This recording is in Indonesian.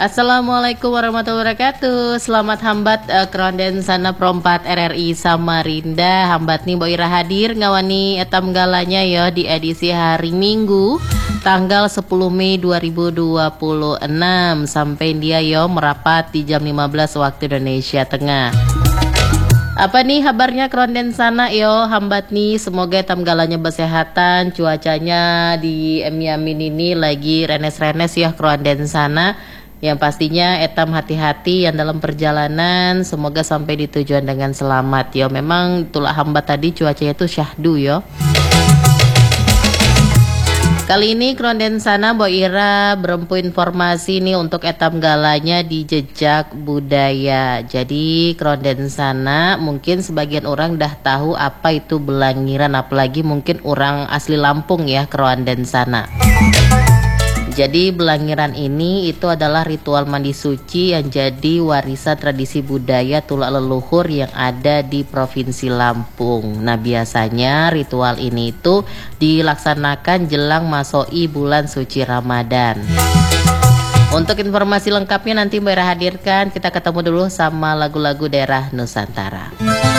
Assalamualaikum warahmatullahi wabarakatuh. Selamat hambat keronden sana perompat RRI Samarinda. Hambat nih Boira hadir ngawani etam galanya ya di edisi hari Minggu tanggal 10 Mei 2026 sampai dia yo merapat di jam 15 waktu Indonesia Tengah. Apa nih kabarnya keronden sana yo hambat nih, semoga etam galanya bersehatan, cuacanya di Yamin ini lagi renes-renes ya keronden sana. Yang pastinya etam hati-hati yang dalam perjalanan, semoga sampai di tujuan dengan selamat yo. Memang itulah hambat tadi cuacanya itu syahdu yo. Kali ini keronden sana Boira berempu informasi nih untuk etam galanya di jejak budaya. Jadi keronden sana mungkin sebagian orang dah tahu apa itu belangiran, apalagi mungkin orang asli Lampung ya keronden sana. Jadi belangiran ini itu adalah ritual mandi suci yang jadi warisan tradisi budaya tulak leluhur yang ada di Provinsi Lampung. Nah biasanya ritual ini itu dilaksanakan jelang masoi bulan suci Ramadan. Untuk informasi lengkapnya nanti Mbak Era hadirkan, kita ketemu dulu sama lagu-lagu daerah Nusantara.